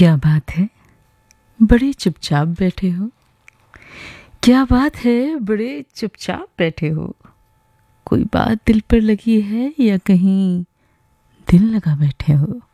क्या बात है, बड़े चुपचाप बैठे हो। क्या बात है, बड़े चुपचाप बैठे हो। कोई बात दिल पर लगी है या कहीं दिल लगा बैठे हो।